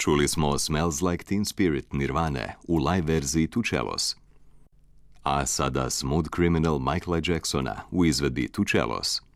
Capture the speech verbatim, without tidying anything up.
Čuli smo Smells Like Teen Spirit Nirvane u live verziji Tučelos. A sada Smooth Criminal Michaela Jacksona u izvedbi Tučelos.